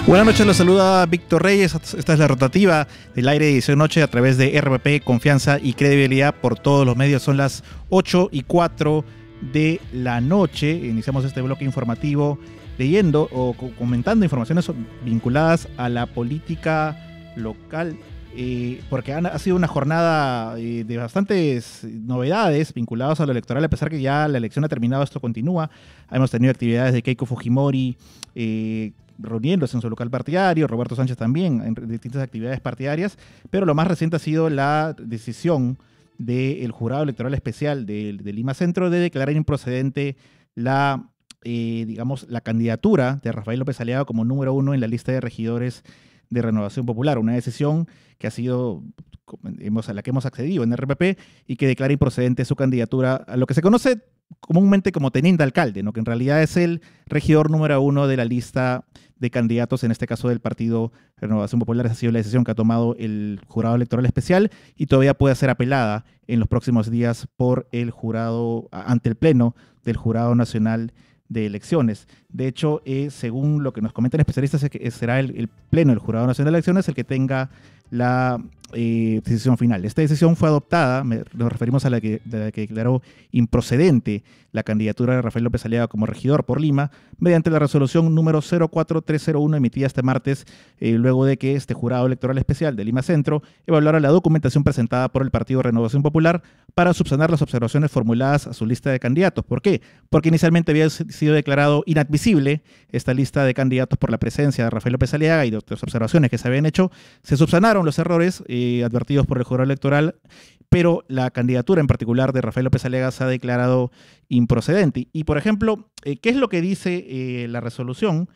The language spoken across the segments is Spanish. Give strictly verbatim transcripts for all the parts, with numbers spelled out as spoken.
Buenas noches, los saluda Víctor Reyes. Esta es la rotativa del aire de edición noche a través de R P P, confianza y credibilidad por todos los medios. Son las ocho y cuatro de la noche. Iniciamos este bloque informativo leyendo o comentando informaciones vinculadas a la política local, eh, porque han, ha sido una jornada eh, de bastantes novedades vinculadas a lo electoral. A pesar que ya la elección ha terminado, esto continúa. Hemos tenido actividades de Keiko Fujimori, eh, reuniéndose en su local partidario, Roberto Sánchez también en distintas actividades partidarias, pero lo más reciente ha sido la decisión del Jurado Electoral Especial de, de Lima Centro de declarar improcedente la, eh, digamos, la candidatura de Rafael López Aliaga como número uno en la lista de regidores de Renovación Popular, una decisión que ha sido hemos, a la que hemos accedido en R P P y que declara improcedente su candidatura a lo que se conoce comúnmente como teniente alcalde, ¿no? Que en realidad es el regidor número uno de la lista de candidatos, en este caso del Partido Renovación Popular. Esa ha sido la decisión que ha tomado el Jurado Electoral Especial y todavía puede ser apelada en los próximos días por el jurado, ante el Pleno del Jurado Nacional de Elecciones. De hecho, eh, según lo que nos comentan especialistas, es que será el, el Pleno del Jurado Nacional de Elecciones el que tenga la eh, decisión final. Esta decisión fue adoptada, me, nos referimos a la que, de la que declaró improcedente la candidatura de Rafael López Aliaga como regidor por Lima, mediante la resolución número cero cuatro tres cero uno emitida este martes, eh, luego de que este Jurado Electoral Especial de Lima Centro evaluara la documentación presentada por el Partido Renovación Popular para subsanar las observaciones formuladas a su lista de candidatos. ¿Por qué? Porque inicialmente había sido declarado inadmisible esta lista de candidatos por la presencia de Rafael López Aliaga y de otras observaciones que se habían hecho. Se subsanaron los errores eh, advertidos por el Jurado Electoral, pero la candidatura en particular de Rafael López Aliaga se ha declarado improcedente. Y, por ejemplo, eh, ¿qué es lo que dice eh, la resolución?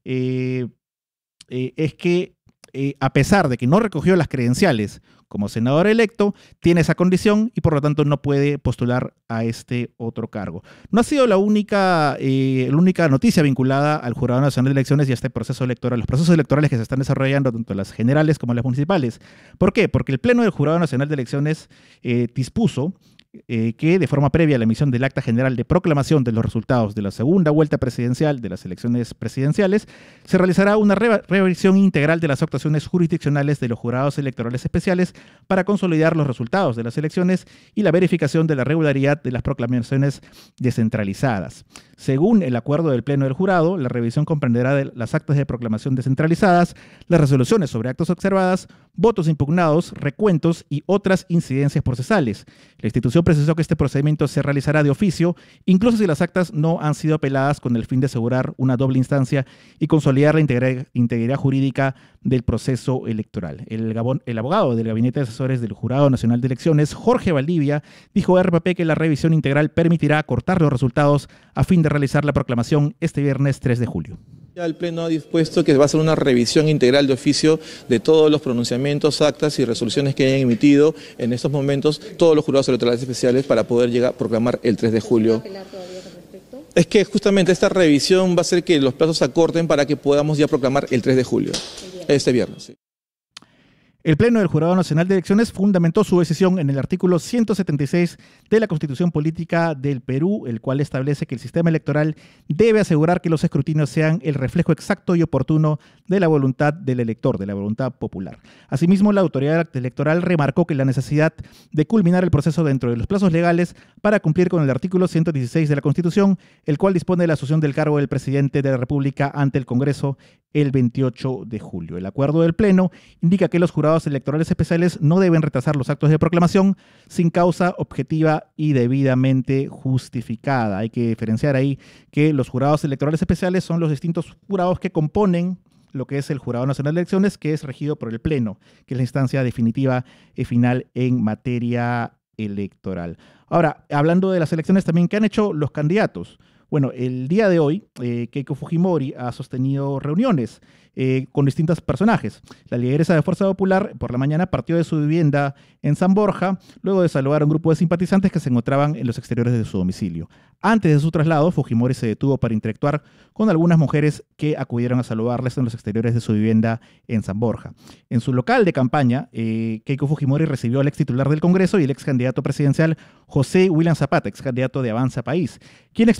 Eh, eh, es que eh, a pesar de que no recogió las credenciales como senador electo, tiene esa condición y por lo tanto no puede postular a este otro cargo. No ha sido la única, eh, la única noticia vinculada al Jurado Nacional de Elecciones y a este proceso electoral, los procesos electorales que se están desarrollando tanto las generales como las municipales. ¿Por qué? Porque el Pleno del Jurado Nacional de Elecciones eh, dispuso Eh, que de forma previa a la emisión del acta general de proclamación de los resultados de la segunda vuelta presidencial de las elecciones presidenciales, se realizará una re revisión integral de las actuaciones jurisdiccionales de los jurados electorales especiales para consolidar los resultados de las elecciones y la verificación de la regularidad de las proclamaciones descentralizadas. Según el acuerdo del Pleno del Jurado, la revisión comprenderá de las actas de proclamación descentralizadas, las resoluciones sobre actos observadas, votos impugnados, recuentos y otras incidencias procesales. La institución precisó que este procedimiento se realizará de oficio, incluso si las actas no han sido apeladas, con el fin de asegurar una doble instancia y consolidar la integridad, integridad jurídica del proceso electoral. El, Gabón, el abogado del Gabinete de Asesores del Jurado Nacional de Elecciones, Jorge Valdivia, dijo a R P P que la revisión integral permitirá acortar los resultados a fin de realizar la proclamación este viernes tres de julio. Ya el Pleno ha dispuesto que va a hacer una revisión integral de oficio de todos los pronunciamientos, actas y resoluciones que hayan emitido en estos momentos todos los jurados electorales especiales para poder llegar a proclamar el tres de julio. Es que justamente esta revisión va a hacer que los plazos se acorten para que podamos ya proclamar el tres de julio, este viernes. Sí. El Pleno del Jurado Nacional de Elecciones fundamentó su decisión en el artículo ciento setenta y seis de la Constitución Política del Perú, el cual establece que el sistema electoral debe asegurar que los escrutinios sean el reflejo exacto y oportuno de la voluntad del elector, de la voluntad popular. Asimismo, la autoridad electoral remarcó que la necesidad de culminar el proceso dentro de los plazos legales para cumplir con el artículo ciento dieciséis de la Constitución, el cual dispone de la asunción del cargo del presidente de la República ante el Congreso el veintiocho de julio. El acuerdo del Pleno indica que los jurados electorales especiales no deben retrasar los actos de proclamación sin causa objetiva y debidamente justificada. Hay que diferenciar ahí que los jurados electorales especiales son los distintos jurados que componen lo que es el Jurado Nacional de Elecciones, que es regido por el Pleno, que es la instancia definitiva y final en materia electoral. Ahora, hablando de las elecciones también, ¿qué han hecho los candidatos? Bueno, el día de hoy, eh, Keiko Fujimori ha sostenido reuniones eh, con distintos personajes. La lideresa de Fuerza Popular por la mañana partió de su vivienda en San Borja, luego de saludar a un grupo de simpatizantes que se encontraban en los exteriores de su domicilio. Antes de su traslado, Fujimori se detuvo para interactuar con algunas mujeres que acudieron a saludarles en los exteriores de su vivienda en San Borja. En su local de campaña, eh, Keiko Fujimori recibió al ex titular del Congreso y el ex candidato presidencial José William Zapata, ex candidato de Avanza País, quien expresó su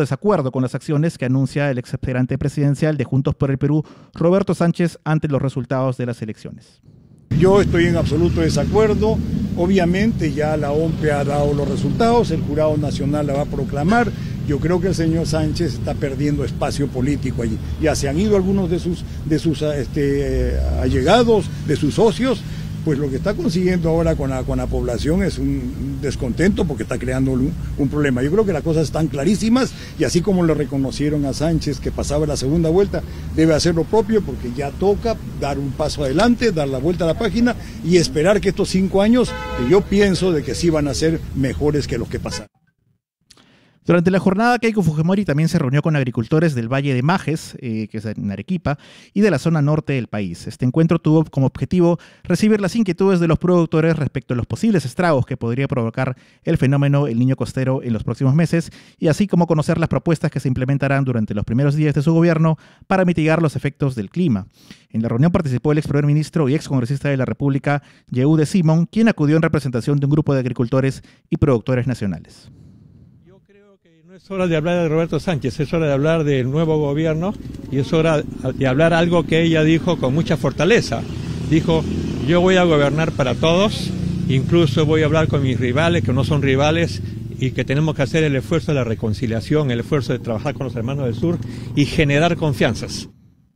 desacuerdo con las acciones que anuncia el exaspirante presidencial de Juntos por el Perú, Roberto Sánchez, ante los resultados de las elecciones. Yo estoy en absoluto desacuerdo. Obviamente ya la O M P E ha dado los resultados, el Jurado Nacional la va a proclamar. Yo creo que el señor Sánchez está perdiendo espacio político allí. Ya se han ido algunos de sus, de sus este, allegados, de sus socios. Pues lo que está consiguiendo ahora con la, con la población es un descontento porque está creando un, un problema. Yo creo que las cosas están clarísimas y así como le reconocieron a Sánchez que pasaba la segunda vuelta, debe hacer lo propio porque ya toca dar un paso adelante, dar la vuelta a la página y esperar que estos cinco años, que yo pienso de que sí van a ser mejores que los que pasaron. Durante la jornada, Keiko Fujimori también se reunió con agricultores del Valle de Majes, eh, que es en Arequipa, y de la zona norte del país. Este encuentro tuvo como objetivo recibir las inquietudes de los productores respecto a los posibles estragos que podría provocar el fenómeno El Niño Costero en los próximos meses, y así como conocer las propuestas que se implementarán durante los primeros días de su gobierno para mitigar los efectos del clima. En la reunión participó el ex primer ministro y ex congresista de la República, Yehude Simón, quien acudió en representación de un grupo de agricultores y productores nacionales. No es hora de hablar de Roberto Sánchez, es hora de hablar del nuevo gobierno y es hora de hablar algo que ella dijo con mucha fortaleza. Dijo, yo voy a gobernar para todos, incluso voy a hablar con mis rivales, que no son rivales, y que tenemos que hacer el esfuerzo de la reconciliación, el esfuerzo de trabajar con los hermanos del sur y generar confianzas.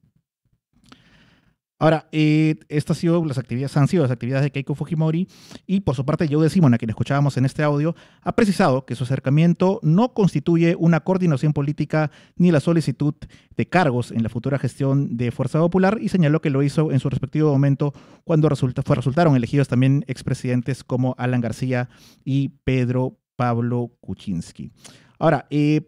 Ahora, eh, estas han sido las actividades, han sido las actividades de Keiko Fujimori y por su parte Yehude Simón, a quien escuchábamos en este audio, ha precisado que su acercamiento no constituye una coordinación política ni la solicitud de cargos en la futura gestión de Fuerza Popular y señaló que lo hizo en su respectivo momento cuando resulta, fue, resultaron elegidos también expresidentes como Alan García y Pedro Pablo Kuczynski. Ahora, eh,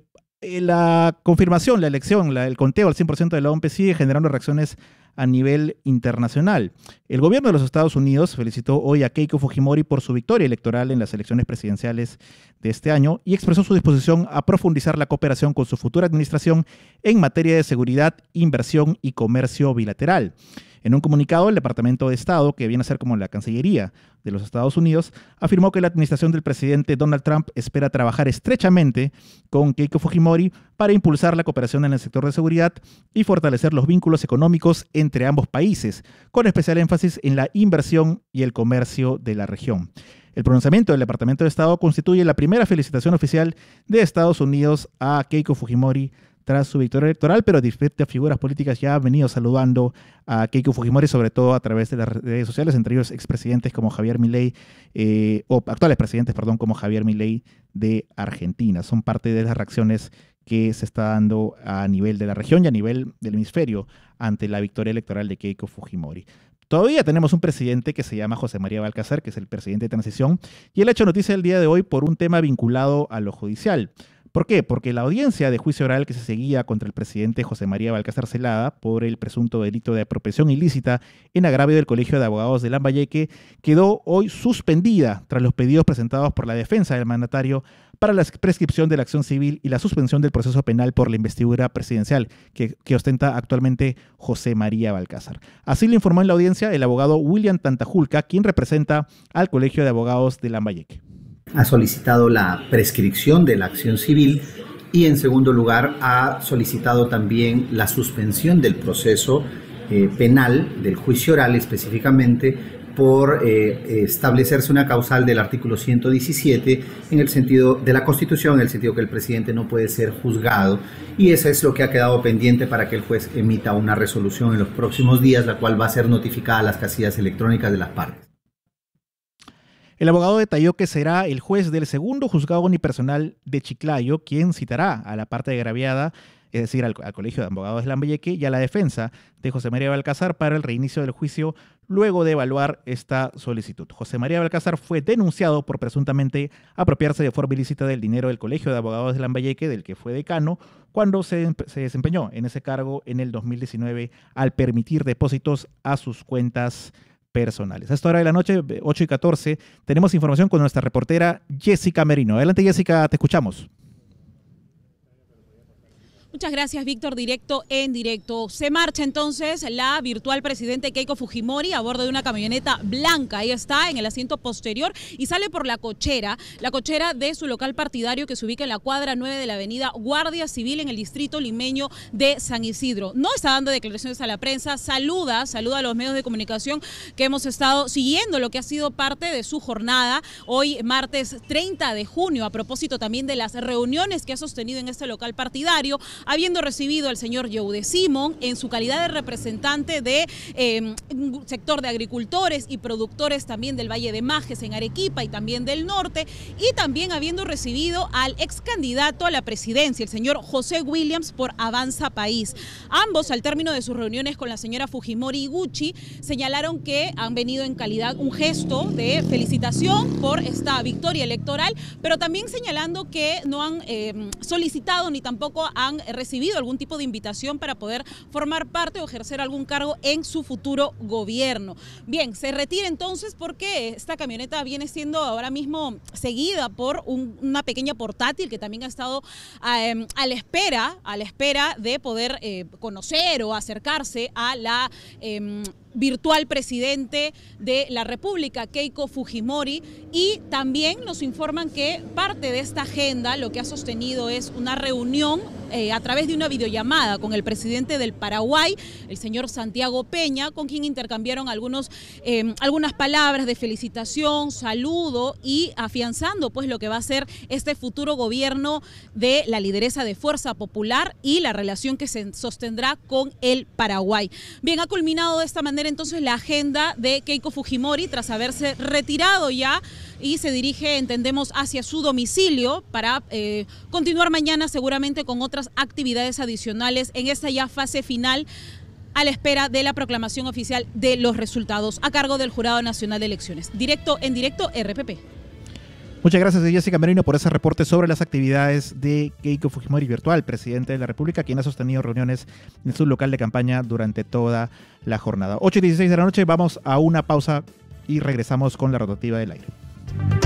la confirmación, la elección, la, el conteo al cien por ciento de la O M P sigue generando reacciones a nivel internacional. El gobierno de los Estados Unidos felicitó hoy a Keiko Fujimori por su victoria electoral en las elecciones presidenciales de este año y expresó su disposición a profundizar la cooperación con su futura administración en materia de seguridad, inversión y comercio bilateral. En un comunicado, el Departamento de Estado, que viene a ser como la Cancillería de los Estados Unidos, afirmó que la administración del presidente Donald Trump espera trabajar estrechamente con Keiko Fujimori para impulsar la cooperación en el sector de seguridad y fortalecer los vínculos económicos entre ambos países, con especial énfasis en la inversión y el comercio de la región. El pronunciamiento del Departamento de Estado constituye la primera felicitación oficial de Estados Unidos a Keiko Fujimori tras su victoria electoral, pero diferentes figuras políticas ya han venido saludando a Keiko Fujimori, sobre todo a través de las redes sociales, entre ellos expresidentes como Javier Milei, eh, o actuales presidentes, perdón, como Javier Milei de Argentina. Son parte de las reacciones que se está dando a nivel de la región y a nivel del hemisferio ante la victoria electoral de Keiko Fujimori. Todavía tenemos un presidente que se llama José María Balcázar, que es el presidente de transición, y él ha hecho noticia el día de hoy por un tema vinculado a lo judicial. ¿Por qué? Porque la audiencia de juicio oral que se seguía contra el presidente José María Balcázar Zelada por el presunto delito de apropiación ilícita en agravio del Colegio de Abogados de Lambayeque quedó hoy suspendida tras los pedidos presentados por la defensa del mandatario para la prescripción de la acción civil y la suspensión del proceso penal por la investidura presidencial que, que ostenta actualmente José María Balcázar. Así lo informó en la audiencia el abogado William Tantajulca, quien representa al Colegio de Abogados de Lambayeque. Ha solicitado la prescripción de la acción civil y, en segundo lugar, ha solicitado también la suspensión del proceso eh, penal, del juicio oral específicamente, por eh, establecerse una causal del artículo ciento diecisiete en el sentido de la Constitución, en el sentido que el presidente no puede ser juzgado, y eso es lo que ha quedado pendiente para que el juez emita una resolución en los próximos días, la cual va a ser notificada a las casillas electrónicas de las partes. El abogado detalló que será el juez del segundo juzgado unipersonal de Chiclayo quien citará a la parte agraviada, es decir, al, al Colegio de Abogados de Lambayeque y a la defensa de José María Balcázar para el reinicio del juicio luego de evaluar esta solicitud. José María Balcázar fue denunciado por presuntamente apropiarse de forma ilícita del dinero del Colegio de Abogados de Lambayeque, del que fue decano, cuando se, se desempeñó en ese cargo en el dos mil diecinueve al permitir depósitos a sus cuentas personales. A esta hora de la noche, ocho y catorce, tenemos información con nuestra reportera Jessica Merino. Adelante, Jessica, te escuchamos. Muchas gracias, Víctor. Directo en directo. Se marcha entonces la virtual presidente Keiko Fujimori a bordo de una camioneta blanca. Ahí está, en el asiento posterior, y sale por la cochera, la cochera de su local partidario que se ubica en la cuadra nueve de la avenida Guardia Civil en el distrito limeño de San Isidro. No está dando declaraciones a la prensa, saluda, saluda a los medios de comunicación que hemos estado siguiendo lo que ha sido parte de su jornada hoy, martes treinta de junio, a propósito también de las reuniones que ha sostenido en este local partidario, habiendo recibido al señor Yeude Simón en su calidad de representante de eh, un sector de agricultores y productores también del Valle de Majes en Arequipa y también del norte, y también habiendo recibido al ex candidato a la presidencia, el señor José Williams por Avanza País. Ambos, al término de sus reuniones con la señora Fujimori y Gucci, señalaron que han venido en calidad un gesto de felicitación por esta victoria electoral, pero también señalando que no han eh, solicitado ni tampoco han recibido algún tipo de invitación para poder formar parte o ejercer algún cargo en su futuro gobierno. Bien, se retira entonces porque esta camioneta viene siendo ahora mismo seguida por un, una pequeña portátil que también ha estado eh, a la espera, a la espera de poder eh, conocer o acercarse a la eh, virtual presidente de la República, Keiko Fujimori, y también nos informan que parte de esta agenda lo que ha sostenido es una reunión eh, a través de una videollamada con el presidente del Paraguay, el señor Santiago Peña, con quien intercambiaron algunos, eh, algunas palabras de felicitación, saludo y afianzando pues lo que va a ser este futuro gobierno de la lideresa de Fuerza Popular y la relación que se sostendrá con el Paraguay. Bien, ha culminado de esta manera entonces la agenda de Keiko Fujimori tras haberse retirado ya y se dirige, entendemos, hacia su domicilio para eh, continuar mañana seguramente con otras actividades adicionales en esta ya fase final a la espera de la proclamación oficial de los resultados a cargo del Jurado Nacional de Elecciones. Directo en directo, R P P. Muchas gracias, Jessica Merino, por ese reporte sobre las actividades de Keiko Fujimori virtual, presidente de la República, quien ha sostenido reuniones en su local de campaña durante toda la jornada. ocho y dieciséis de la noche, vamos a una pausa y regresamos con la rotativa del aire.